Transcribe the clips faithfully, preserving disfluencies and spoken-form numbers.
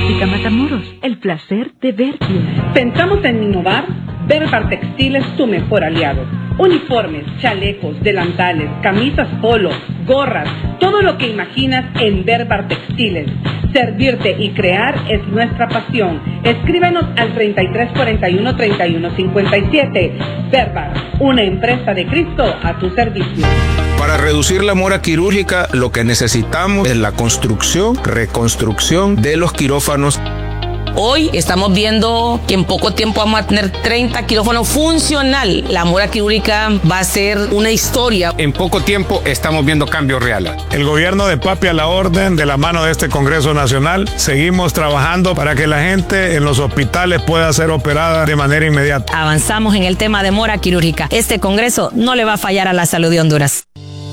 Óptica Matamoros, el placer de verte. Pensamos en innovar. Berbar Textil es tu mejor aliado. Uniformes, chalecos, delantales, camisas polo, gorras, todo lo que imaginas en Berbar Textiles. Servirte y crear es nuestra pasión. Escríbenos al treinta y tres cuarenta y uno, treinta y uno cincuenta y siete. Berbar, una empresa de Cristo a tu servicio. Para reducir la mora quirúrgica, lo que necesitamos es la construcción, reconstrucción de los quirófanos. Hoy estamos viendo que en poco tiempo vamos a tener treinta quirófanos funcional. La mora quirúrgica va a ser una historia. En poco tiempo estamos viendo cambios reales. El gobierno de Papi a la orden, de la mano de este Congreso Nacional, seguimos trabajando para que la gente en los hospitales pueda ser operada de manera inmediata. Avanzamos en el tema de mora quirúrgica. Este Congreso no le va a fallar a la salud de Honduras.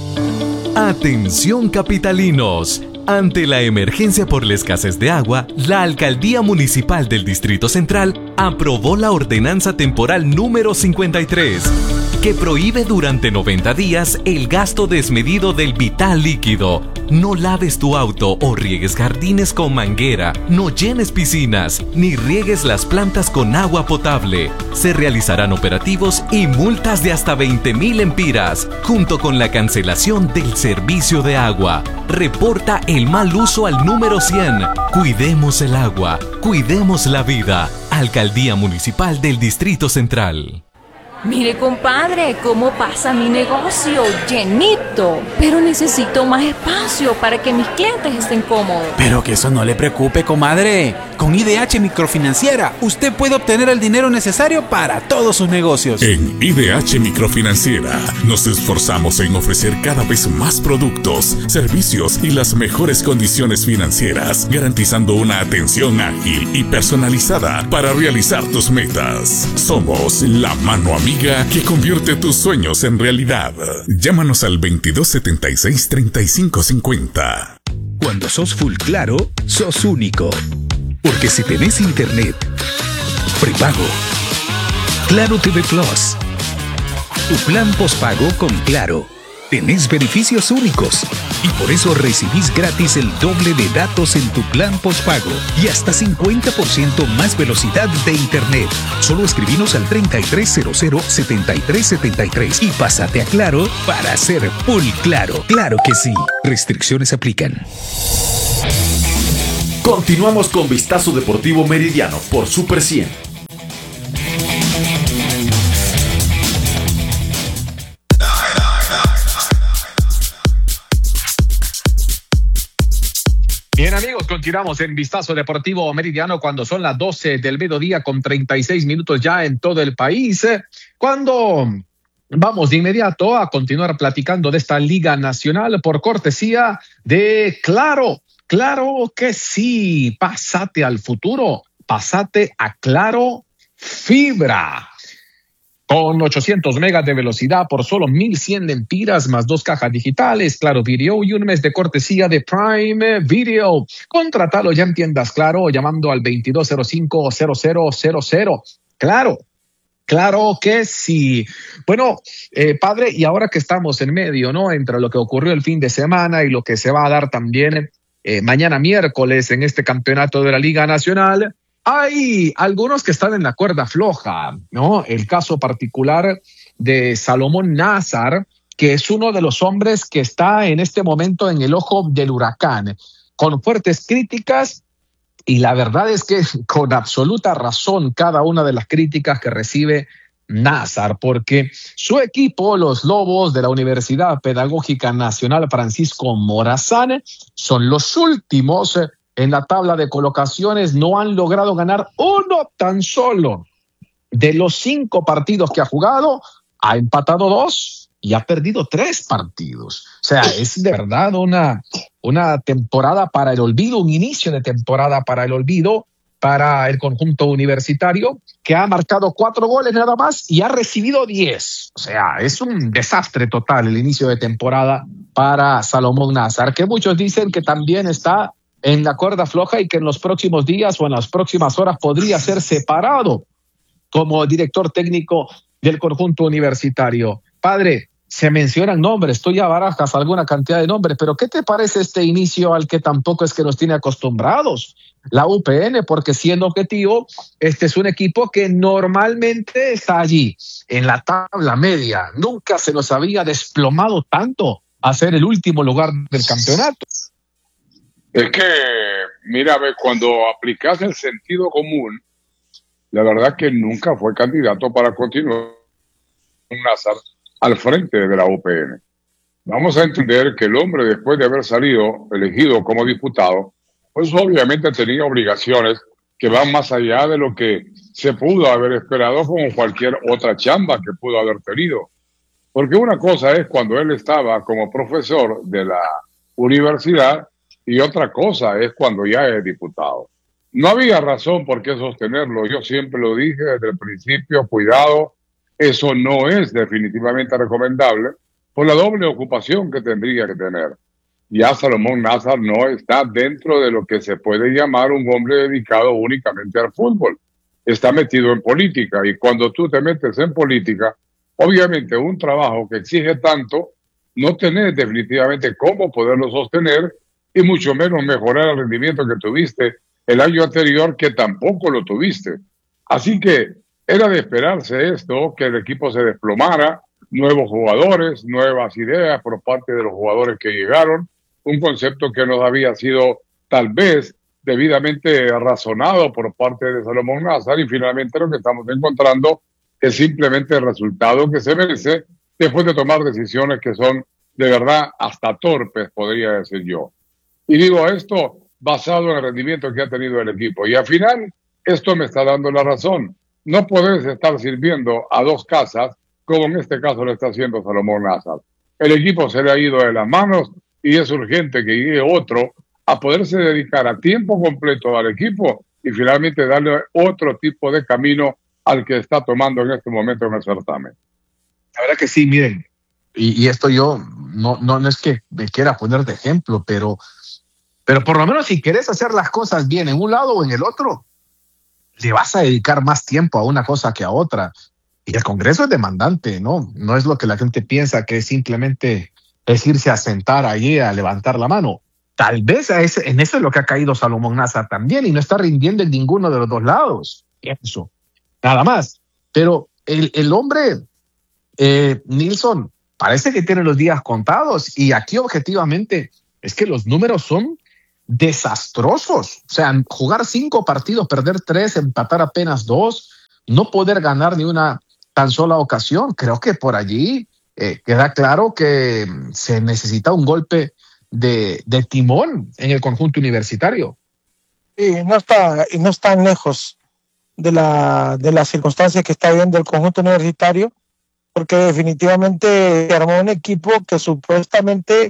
Atención capitalinos. Ante la emergencia por la escasez de agua, la Alcaldía Municipal del Distrito Central aprobó la Ordenanza Temporal número cincuenta y tres, que prohíbe durante noventa días el gasto desmedido del vital líquido. No laves tu auto o riegues jardines con manguera, no llenes piscinas, ni riegues las plantas con agua potable. Se realizarán operativos y multas de hasta veinte mil empiras, junto con la cancelación del servicio de agua. Reporta el mal uso al número cien. Cuidemos el agua, cuidemos la vida. Alcaldía Municipal del Distrito Central. Mire, compadre, cómo pasa mi negocio, llenito. Pero necesito más espacio para que mis clientes estén cómodos. Pero que eso no le preocupe, comadre. Con I D H Microfinanciera, usted puede obtener el dinero necesario para todos sus negocios. En I D H Microfinanciera nos esforzamos en ofrecer cada vez más productos, servicios y las mejores condiciones financieras, garantizando una atención ágil y personalizada para realizar tus metas. Somos la mano amiga que convierte tus sueños en realidad. Llámanos al veintidós setenta y seis, treinta y cinco cincuenta. Cuando sos full Claro, sos único. Porque si tenés internet prepago, Claro T V Plus, tu plan postpago con Claro, tenés beneficios únicos. Y por eso recibís gratis el doble de datos en tu plan postpago y hasta cincuenta por ciento más velocidad de internet. Solo escribinos al treinta y tres cero cero, setenta y tres setenta y tres y pásate a Claro para ser full Claro. Claro que sí. Restricciones aplican. Continuamos con Vistazo Deportivo Meridiano por Super cien. Bien, amigos, continuamos en Vistazo Deportivo Meridiano cuando son las doce del mediodía con treinta y seis minutos ya en todo el país. Cuando vamos de inmediato a continuar platicando de esta Liga Nacional por cortesía de Claro. Claro que sí. Pásate al futuro. Pásate a Claro Fibra. Con ochocientos megas de velocidad por solo mil cien lempiras más dos cajas digitales, Claro Video y un mes de cortesía de Prime Video. Contratalo ya en tiendas Claro llamando al veintidós cero cinco, cero cero cero cero. Claro, claro que sí. Bueno, eh, padre, y ahora que estamos en medio, ¿no? Entre lo que ocurrió el fin de semana y lo que se va a dar también eh, mañana miércoles en este campeonato de la Liga Nacional, hay algunos que están en la cuerda floja, ¿no? El caso particular de Salomón Nazar, que es uno de los hombres que está en este momento en el ojo del huracán, con fuertes críticas, y la verdad es que con absoluta razón cada una de las críticas que recibe Nazar, porque su equipo, los Lobos de la Universidad Pedagógica Nacional Francisco Morazán, son los últimos en la tabla de colocaciones, no han logrado ganar uno tan solo. De los cinco partidos que ha jugado, ha empatado dos y ha perdido tres partidos. O sea, es de verdad una, una temporada para el olvido, un inicio de temporada para el olvido para el conjunto universitario, que ha marcado cuatro goles nada más y ha recibido diez. O sea, es un desastre total el inicio de temporada para Salomón Nazar, que muchos dicen que también está en la cuerda floja y que en los próximos días o en las próximas horas podría ser separado como director técnico del conjunto universitario. Padre, se mencionan nombres, tú ya barajas alguna cantidad de nombres, pero ¿qué te parece este inicio al que tampoco es que nos tiene acostumbrados la U P N? Porque siendo objetivo, este es un equipo que normalmente está allí, en la tabla media. Nunca se nos había desplomado tanto a ser el último lugar del campeonato. Es que, mira, cuando aplicas el sentido común, la verdad que nunca fue candidato para continuar un Nazar al frente de la U P N. Vamos a entender que el hombre, después de haber salido elegido como diputado, pues obviamente tenía obligaciones que van más allá de lo que se pudo haber esperado como cualquier otra chamba que pudo haber tenido. Porque una cosa es cuando él estaba como profesor de la universidad y otra cosa es cuando ya es diputado. No había razón por qué sostenerlo. Yo siempre lo dije desde el principio, cuidado, eso no es definitivamente recomendable por la doble ocupación que tendría que tener. Ya Salomón Nazar no está dentro de lo que se puede llamar un hombre dedicado únicamente al fútbol. Está metido en política y cuando tú te metes en política, obviamente un trabajo que exige tanto, no tenés definitivamente cómo poderlo sostener y mucho menos mejorar el rendimiento que tuviste el año anterior, que tampoco lo tuviste. Así que era de esperarse esto, que el equipo se desplomara, nuevos jugadores, nuevas ideas por parte de los jugadores que llegaron, un concepto que nos había sido tal vez debidamente razonado por parte de Salomón Nazar, y finalmente lo que estamos encontrando es simplemente el resultado que se merece después de tomar decisiones que son de verdad hasta torpes, podría decir yo. Y digo esto basado en el rendimiento que ha tenido el equipo. Y al final, esto me está dando la razón. No podés estar sirviendo a dos casas, como en este caso lo está haciendo Salomón Nazar. El equipo se le ha ido de las manos y es urgente que llegue otro a poderse dedicar a tiempo completo al equipo y finalmente darle otro tipo de camino al que está tomando en este momento en el certamen. La verdad que sí, miren, y, y esto yo no, no, no es que me quiera poner de ejemplo, pero, pero por lo menos si querés hacer las cosas bien en un lado o en el otro, le vas a dedicar más tiempo a una cosa que a otra. Y el Congreso es demandante, ¿no? No es lo que la gente piensa, que es simplemente es irse a sentar allí a levantar la mano. Tal vez a ese, en eso es lo que ha caído Salomón Nazar también, y no está rindiendo en ninguno de los dos lados. Eso, nada más. Pero el, el hombre, eh, Nilson, parece que tiene los días contados, y aquí objetivamente es que los números son desastrosos. O sea, jugar cinco partidos, perder tres, empatar apenas dos, no poder ganar ni una tan sola ocasión. Creo que por allí eh, queda claro que se necesita un golpe de, de timón en el conjunto universitario. Y no está, y no están lejos de la, de las circunstancias que está viviendo el conjunto universitario, porque definitivamente se armó un equipo que supuestamente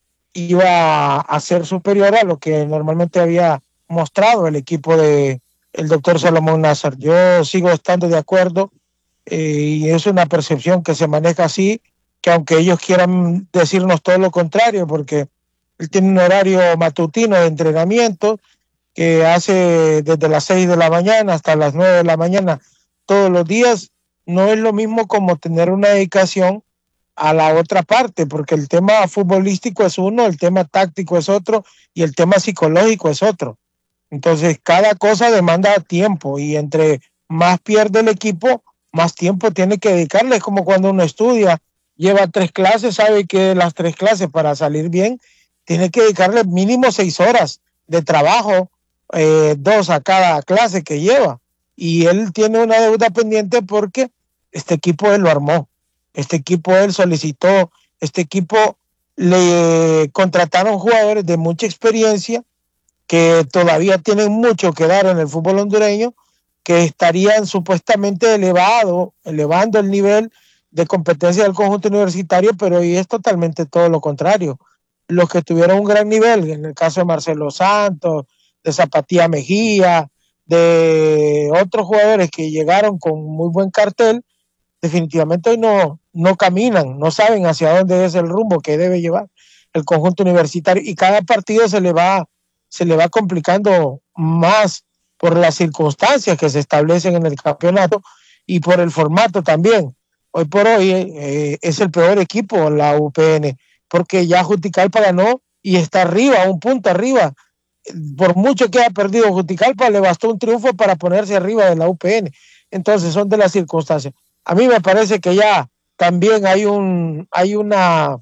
iba a ser superior a lo que normalmente había mostrado el equipo de el doctor Salomón Nazar. Yo sigo estando de acuerdo eh, y es una percepción que se maneja así, que aunque ellos quieran decirnos todo lo contrario, porque él tiene un horario matutino de entrenamiento que hace desde las seis de la mañana hasta las nueve de la mañana todos los días, no es lo mismo como tener una dedicación a la otra parte, porque el tema futbolístico es uno, el tema táctico es otro y el tema psicológico es otro. Entonces, cada cosa demanda tiempo y entre más pierde el equipo, más tiempo tiene que dedicarle. Es como cuando uno estudia, lleva tres clases, sabe que las tres clases para salir bien, tiene que dedicarle mínimo seis horas de trabajo, eh, dos a cada clase que lleva. Y él tiene una deuda pendiente porque este equipo él lo armó. Este equipo él solicitó, este equipo le contrataron jugadores de mucha experiencia que todavía tienen mucho que dar en el fútbol hondureño, que estarían supuestamente elevado, elevando el nivel de competencia del conjunto universitario, pero hoy es totalmente todo lo contrario. Los que tuvieron un gran nivel, en el caso de Marcelo Santos, de Zapatía Mejía, de otros jugadores que llegaron con muy buen cartel, definitivamente hoy no, no caminan, no saben hacia dónde es el rumbo que debe llevar el conjunto universitario, y cada partido se le va, se le va complicando más por las circunstancias que se establecen en el campeonato y por el formato también. hoy por hoy eh, es el peor equipo la U P N, porque ya Juticalpa ganó y está arriba, un punto arriba. Por mucho que haya perdido Juticalpa, le bastó un triunfo para ponerse arriba de la U P N. Entonces son de las circunstancias. A mí me parece que ya también hay un hay una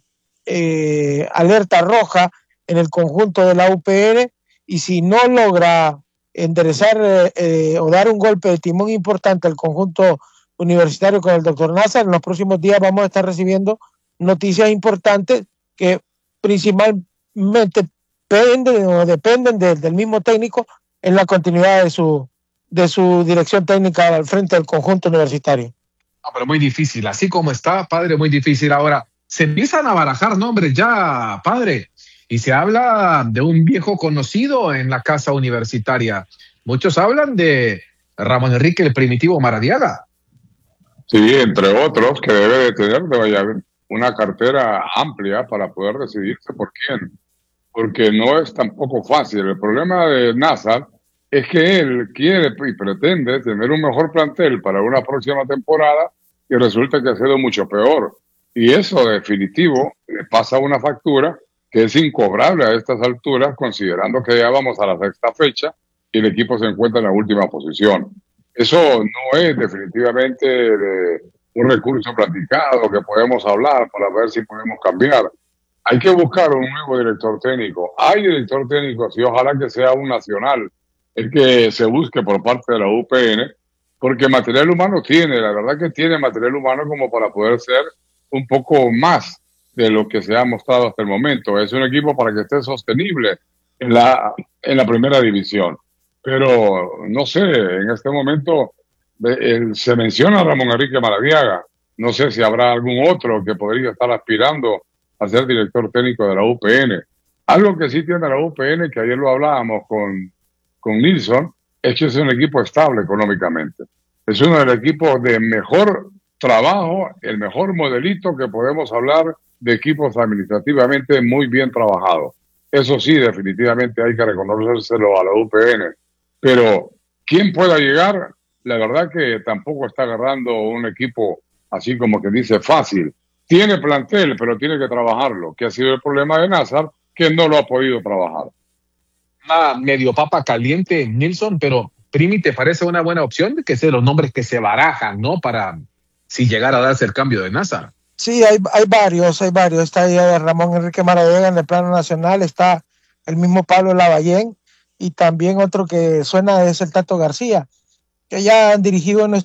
eh, alerta roja en el conjunto de la U P N, y si no logra enderezar eh, eh, o dar un golpe de timón importante al conjunto universitario con el doctor Nazar, en los próximos días vamos a estar recibiendo noticias importantes que principalmente dependen o dependen de, del mismo técnico en la continuidad de su de su dirección técnica al frente del conjunto universitario. No, pero muy difícil, así como está, padre, muy difícil. Ahora, se empiezan a barajar nombres ya, padre, y se habla de un viejo conocido en la casa universitaria. Muchos hablan de Ramón Enrique el Primitivo Maradiaga. Sí, entre otros, que debe de tener debe haber una cartera amplia para poder decidirse por quién, porque no es tampoco fácil. El problema de Nazar es que él quiere y pretende tener un mejor plantel para una próxima temporada y resulta que ha sido mucho peor. Y eso definitivo le pasa una factura que es incobrable a estas alturas, considerando que ya vamos a la sexta fecha y el equipo se encuentra en la última posición. Eso no es definitivamente de un recurso practicado que podemos hablar para ver si podemos cambiar. Hay que buscar un nuevo director técnico. Hay director técnico, sí, ojalá que sea un nacional, el que se busque por parte de la U P N, porque material humano tiene, la verdad que tiene material humano como para poder ser un poco más de lo que se ha mostrado hasta el momento. Es un equipo para que esté sostenible en la, en la primera división. Pero no sé, en este momento eh, se menciona a Ramón Enrique Maradiaga. No sé si habrá algún otro que podría estar aspirando a ser director técnico de la U P N. Algo que sí tiene la U P N, que ayer lo hablábamos con, con Nilsson, es que es un equipo estable económicamente. Es uno de los equipos de mejor trabajo, el mejor modelito que podemos hablar de equipos administrativamente muy bien trabajados. Eso sí, definitivamente hay que reconocérselo a la U P N. Pero ¿quién pueda llegar? La verdad que tampoco está agarrando un equipo así como que dice fácil. Tiene plantel, pero tiene que trabajarlo, que ha sido el problema de Nazar, que no lo ha podido trabajar. Una medio papa caliente, Nilsson, pero Primi, ¿te parece una buena opción? Que sean los nombres que se barajan, ¿no? Para si llegara a darse el cambio de Nazar. Sí, hay, hay varios, hay varios. Está ahí de Ramón Enrique Maradiaga en el plano nacional, está el mismo Pablo Lavallén, y también otro que suena es el Tato García, que ya han dirigido en